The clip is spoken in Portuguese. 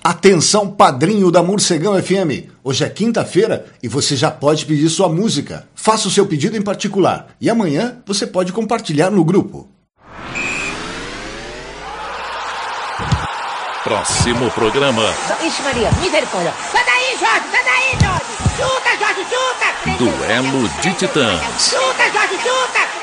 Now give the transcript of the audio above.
Atenção, padrinho da Morcegão FM. Hoje é quinta-feira e você já pode pedir sua música. Faça o seu pedido em particular e amanhã você pode compartilhar no grupo. Próximo programa. Ixi, Maria, misericórdia. Sai daí, Jorge! Chuta, Jorge, chuta! Duelo de Titãs. Chuta, Jorge, chuta!